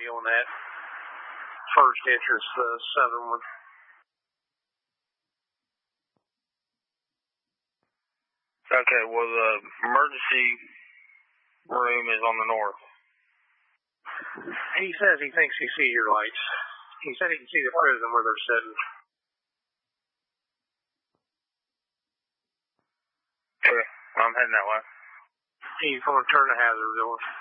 on that first entrance, the southern one. Okay, well, the emergency room is on the north. He says he thinks he sees your lights. He said he can see the prison where they're sitting. Okay, I'm heading that way. He's going to turn the hazard on.